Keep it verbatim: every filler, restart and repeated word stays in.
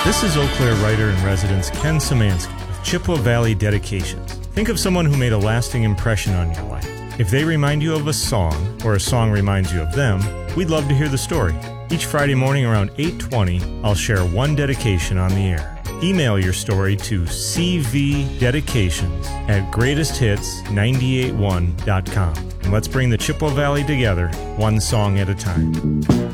This is Eau Claire writer-in-residence Ken Szymanski of Chippewa Valley Dedications. Think of someone who made a lasting impression on your life. If they remind you of a song, or a song reminds you of them, we'd love to hear the story. Each Friday morning around eight twenty, I'll share one dedication on the air. Email your story to c v dedications at greatest hits nine eight one dot com. And let's bring the Chippewa Valley together, one song at a time.